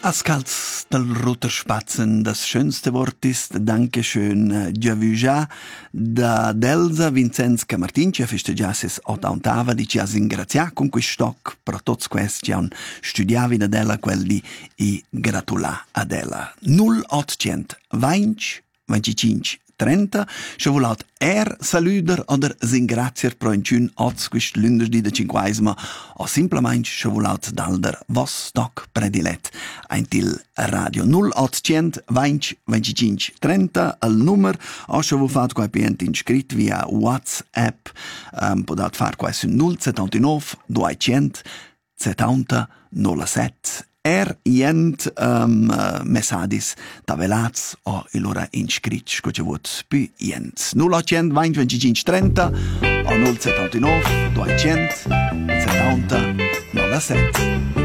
Ascalz del Rutter Spatzen, das schönste Wort ist Dankeschön, Giavüja, da Delsa Vincenza Martinci, festegiasses 80 di ci has ingrazia con quel stock, per tots questi han studiavi da della quelli e gratula ad ella. 0800 20 25 30, se volat saluder oder singrazier pro enciun oz quist lunedì de cinquaisma o simplement se volat dalder vos stock predilet eintil radio 0800 20 25 30 al nummer o se vo fat quai pient inscrit via WhatsApp podat far quai su 079 200 70 07 jent messadis tavelats o ilora inscrit scoce vot pi jent 0800 20 25 30 o 079 200 70 07